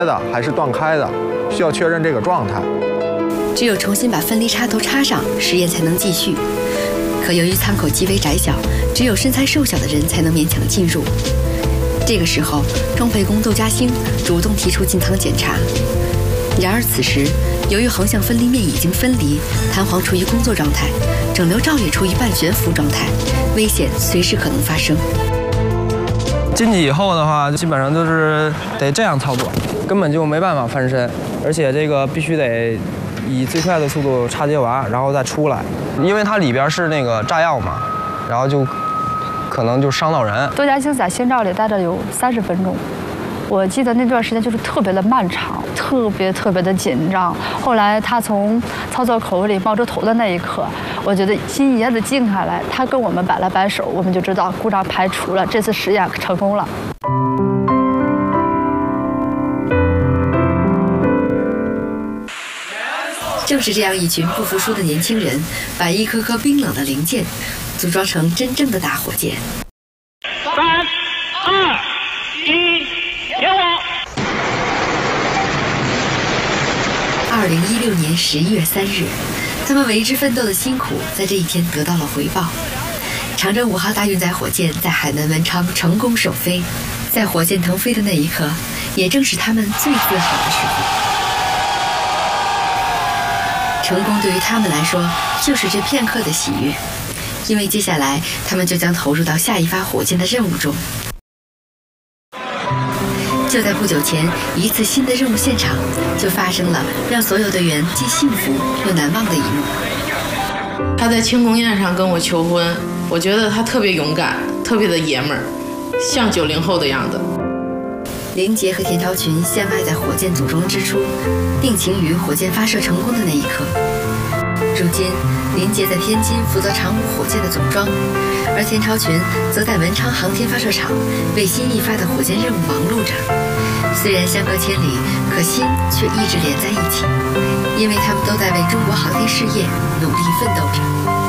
的还是断开的，需要确认这个状态。 只有重新把分离插头插上，实验才能继续。可由于舱口极为窄小，只有身材瘦小的人才能勉强进入。这个时候，装配工窦家兴主动提出进舱检查。然而此时，由于横向分离面已经分离，弹簧处于工作状态，整流罩也处于半悬浮状态，危险随时可能发生。 进去以后的话，基本上都是得这样操作，根本就没办法翻身，而且这个必须得以最快的速度插接完，然后再出来，因为它里边是那个炸药嘛，然后就可能就伤到人。 窦家兴在心罩里待着有30分钟，我记得那段时间就是特别的漫长，特别的紧张。后来他从操作口里冒出头的那一刻，我觉得心一下子静下来。他跟我们摆了摆手，我们就知道故障排除了，这次实验成功了。 正是这样一群不服输的年轻人，把一颗颗冰冷的零件组装成真正的大火箭。 3、2、1，点火 ！2016年11月3日，他们为之奋斗的辛苦在这一天得到了回报。长征5号大运载火箭在海南文昌成功首飞，在火箭腾飞的那一刻，也正是他们最自豪的时刻。成功对于他们来说，就是这片刻的喜悦，因为接下来他们就将投入到下一发火箭的任务中。就在不久前，一次新的任务现场就发生了让所有队员既幸福又难忘的一幕。 他在庆功宴上跟我求婚，我觉得他特别勇敢，特别的爷们儿，像90后的样子。 林杰和田超群相爱在火箭组装之初，定情于火箭发射成功的那一刻。如今，林杰在天津负责长5火箭的总装，而田超群则在文昌航天发射场为新一发的火箭任务忙碌着。虽然相隔千里，可心却一直连在一起，因为他们都在为中国航天事业努力奋斗着。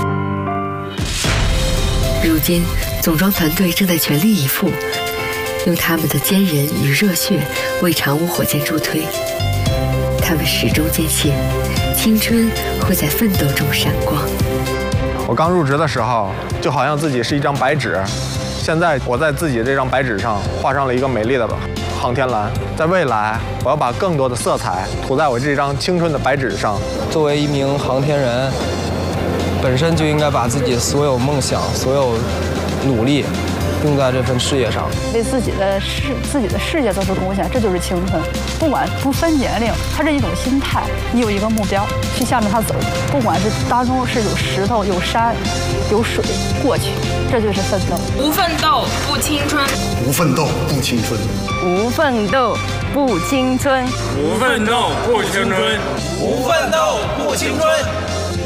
如今，总装团队正在全力以赴，用他们的坚韧与热血为长5火箭助推。他们始终坚信，青春会在奋斗中闪光。 我刚入职的时候，就好像自己是一张白纸，现在我在自己这张白纸上画上了一个美丽的航天蓝。在未来，我要把更多的色彩涂在我这张青春的白纸上。 作为一名航天人，本身就应该把自己所有梦想、所有努力用在这份事业上， 为自己的事业做出贡献，这就是青春。不管不分年龄，它是一种心态。你有一个目标，去向着它走，不管是当中是有石头、有山、有水，过去，这就是奋斗。 不奋斗不青春， 不奋斗不青春， 不奋斗不青春， 不奋斗不青春， 不奋斗不青春。